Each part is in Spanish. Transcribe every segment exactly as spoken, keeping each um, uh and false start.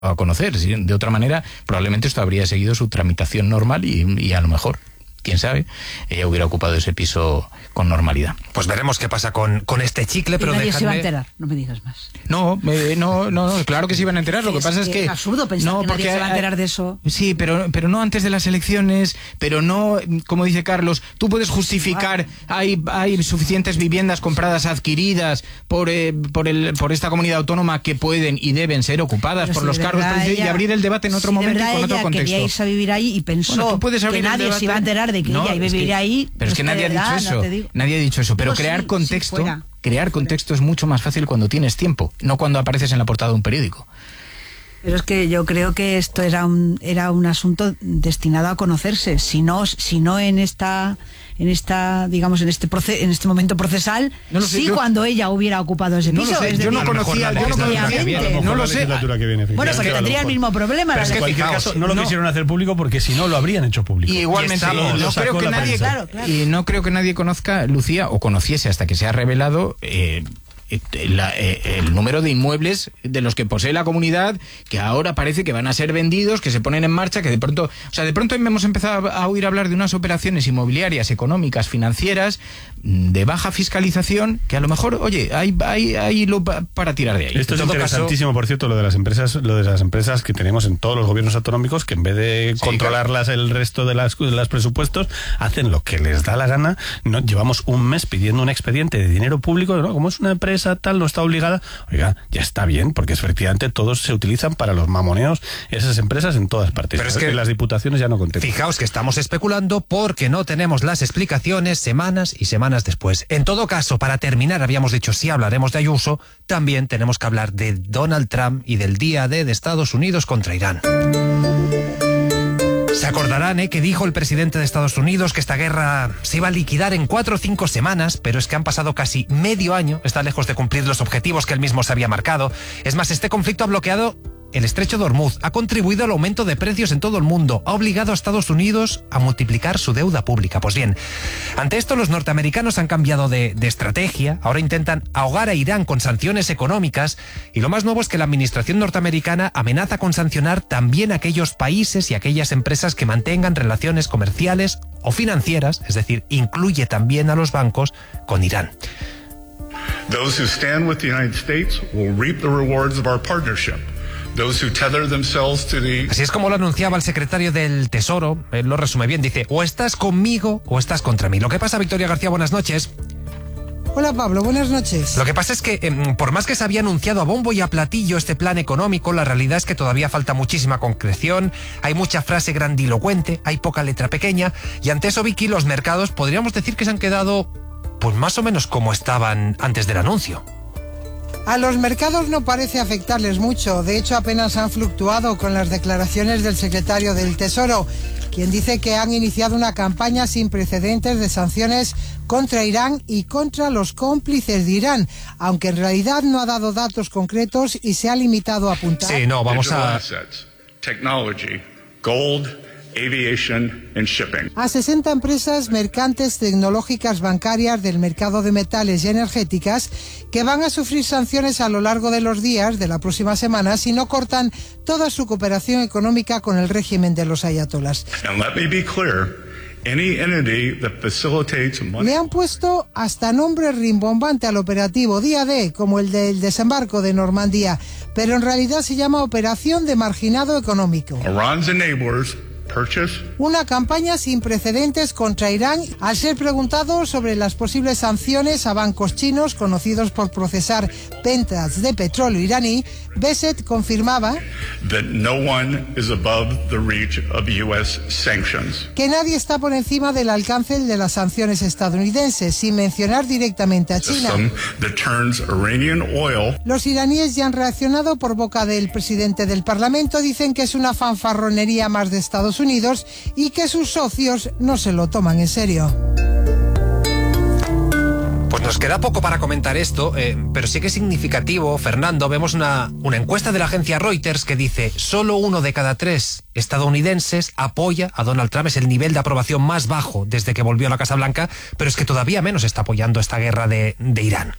a conocer. De otra manera, probablemente esto habría seguido su tramitación normal y, y a lo mejor, quién sabe, ella hubiera ocupado ese piso con normalidad. Pues veremos qué pasa con, con este chicle, pero nadie dejadme... se va a enterar, no me digas más. No, eh, no, no, no, claro que se iban a enterar. Lo que es pasa es que... Es absurdo pensar no, que nadie se va a enterar de eso. Sí, pero, pero no antes de las elecciones, pero no, como dice Carlos, tú puedes justificar, hay, hay suficientes viviendas compradas, adquiridas por, eh, por, el, por esta comunidad autónoma que pueden y deben ser ocupadas pero por si los cargos ella, y abrir el debate en otro si momento de y con otro ella contexto. Quería irse a vivir ahí y pensó bueno, tú puedes que nadie se iba a enterar de que no, ella iba a vivir que, ahí. Pero es que nadie ha dicho eso, no nadie ha dicho eso, pero digo, crear sí, contexto, sí, fuera, crear fuera. contexto es mucho más fácil cuando tienes tiempo, no cuando apareces en la portada de un periódico. Pero es que yo creo que esto era un era un asunto destinado a conocerse, si no si no en esta en esta digamos en este proce en este momento procesal, no lo sé, sí, yo, cuando ella hubiera ocupado ese no piso. Lo sé, yo no conocía, yo no conocía, no lo sé. Bueno, pero tendría el mismo problema. Pero es que en cualquier caso no lo no. quisieron hacer público porque si no lo habrían hecho público. Y igualmente, y no creo que nadie claro, claro. y no creo que nadie conozca, Lucía, o conociese hasta que se ha revelado eh, La, eh, el número de inmuebles de los que posee la comunidad, que ahora parece que van a ser vendidos, que se ponen en marcha, que de pronto, o sea, de pronto hemos empezado a oír hablar de unas operaciones inmobiliarias, económicas, financieras, de baja fiscalización, que a lo mejor, oye, hay, hay, hay lo para tirar de ahí. Esto es interesantísimo, caso, por cierto, lo de las empresas, lo de las empresas que tenemos en todos los gobiernos autonómicos, que en vez de sí, controlarlas claro. el resto de las de los presupuestos, hacen lo que les da la gana. No, llevamos un mes pidiendo un expediente de dinero público, ¿no? Como es una empresa tal, no está obligada, oiga, ya está bien, porque efectivamente todos se utilizan para los mamoneos, esas empresas en todas partes. Pero es que las diputaciones ya no contemplan. Fijaos que estamos especulando porque no tenemos las explicaciones semanas y semanas después. En todo caso, para terminar, habíamos dicho, si hablaremos de Ayuso, también tenemos que hablar de Donald Trump y del día D de Estados Unidos contra Irán. Se acordarán, ¿eh?, que dijo el presidente de Estados Unidos que esta guerra se iba a liquidar en cuatro o cinco semanas, pero es que han pasado casi medio año, está lejos de cumplir los objetivos que él mismo se había marcado. Es más, este conflicto ha bloqueado el estrecho de Hormuz, ha contribuido al aumento de precios en todo el mundo, ha obligado a Estados Unidos a multiplicar su deuda pública. Pues bien, ante esto los norteamericanos han cambiado de, de estrategia, ahora intentan ahogar a Irán con sanciones económicas, y lo más nuevo es que la administración norteamericana amenaza con sancionar también a aquellos países y aquellas empresas que mantengan relaciones comerciales o financieras, es decir, incluye también a los bancos, con Irán. Those who stand with the United States will reap the rewards of our partnership. Those who tether themselves to the... Así es como lo anunciaba el secretario del Tesoro, él lo resume bien, dice, o estás conmigo o estás contra mí. Lo que pasa, Victoria García, buenas noches. Hola Pablo, buenas noches. Lo que pasa es que, eh, por más que se había anunciado a bombo y a platillo este plan económico, la realidad es que todavía falta muchísima concreción, hay mucha frase grandilocuente, hay poca letra pequeña, y ante eso, Vicky, los mercados podríamos decir que se han quedado, pues más o menos como estaban antes del anuncio. A los mercados no parece afectarles mucho, de hecho apenas han fluctuado con las declaraciones del secretario del Tesoro, quien dice que han iniciado una campaña sin precedentes de sanciones contra Irán y contra los cómplices de Irán, aunque en realidad no ha dado datos concretos y se ha limitado a apuntar... Sí, no, vamos a... Technology, gold, aviation and shipping. A sesenta empresas mercantes, tecnológicas, bancarias, del mercado de metales y energéticas que van a sufrir sanciones a lo largo de los días de la próxima semana si no cortan toda su cooperación económica con el régimen de los ayatolás. And let me be clear, any entity that facilitates money... Le han puesto hasta nombre rimbombante al operativo día D, como el del desembarco de Normandía, pero en realidad se llama Operación de Marginado Económico. Iran's enablers purchase. Una campaña sin precedentes contra Irán. Al ser preguntado sobre las posibles sanciones a bancos chinos conocidos por procesar ventas de petróleo iraní, Bessett confirmaba that no one is above the reach of U S sanctions. Que nadie está por encima del alcance de las sanciones estadounidenses, sin mencionar directamente a China. That turns Iranian oil. Los iraníes ya han reaccionado por boca del presidente del Parlamento, dicen que es una fanfarronería más de Estados Unidos y que sus socios no se lo toman en serio. Pues nos queda poco para comentar esto, eh, pero sí que es significativo, Fernando. Vemos una, una encuesta de la agencia Reuters que dice solo uno de cada tres estadounidenses apoya a Donald Trump. Es el nivel de aprobación más bajo desde que volvió a la Casa Blanca, pero es que todavía menos está apoyando esta guerra de, de Irán.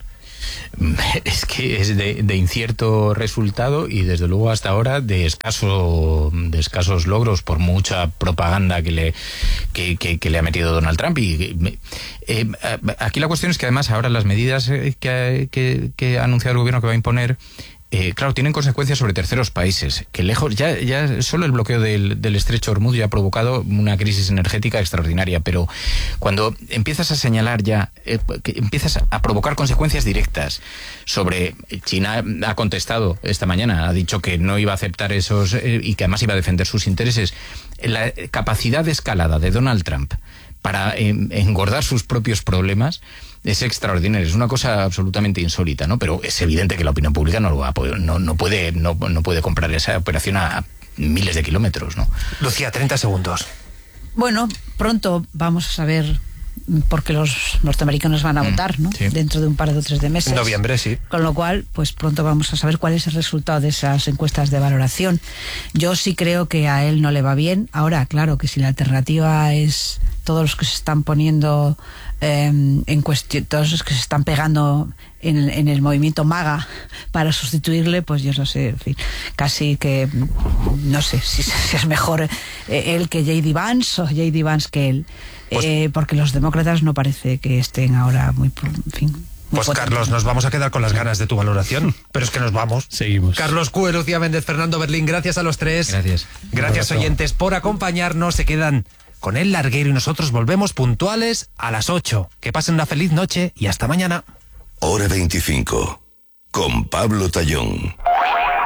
Es que es de, de incierto resultado y desde luego hasta ahora de escaso de escasos logros por mucha propaganda que le que, que, que le ha metido Donald Trump. Y eh, aquí la cuestión es que además ahora las medidas que, que, que ha anunciado el gobierno que va a imponer, Eh, claro, tienen consecuencias sobre terceros países, que lejos, ya, ya solo el bloqueo del, del estrecho Hormuz ya ha provocado una crisis energética extraordinaria, pero cuando empiezas a señalar ya, eh, que empiezas a provocar consecuencias directas sobre, China ha contestado esta mañana, ha dicho que no iba a aceptar esos, eh, y que además iba a defender sus intereses, la capacidad de escalada de Donald Trump para eh, engordar sus propios problemas es extraordinario, es una cosa absolutamente insólita, ¿no? Pero es evidente que la opinión pública no lo va a poder, no, no puede, no, no puede comprar esa operación a miles de kilómetros, ¿no? Lucía, treinta segundos. Bueno, pronto vamos a saber, porque los norteamericanos van a mm, votar, ¿no? Sí. Dentro de un par o tres de meses. En noviembre, sí. Con lo cual, pues pronto vamos a saber cuál es el resultado de esas encuestas de valoración. Yo sí creo que a él no le va bien. Ahora, claro, que si la alternativa es todos los que se están poniendo eh, en cuestión, todos los que se están pegando en, en el movimiento MAGA para sustituirle, pues yo no sé, en fin, casi que no sé si, si es mejor eh, él que J D Vance o J D Vance que él, pues, eh, porque los demócratas no parece que estén ahora muy, en fin. Pues Carlos, nos vamos a quedar con las ganas de tu valoración, pero es que nos vamos. Seguimos. Carlos Cue, Lucía Méndez, Fernando Berlín, gracias a los tres. Gracias. Gracias, oyentes, por acompañarnos. Se quedan con El Larguero y nosotros volvemos puntuales a las ocho. Que pasen una feliz noche y hasta mañana. Hora veinticinco, con Pablo Tallón.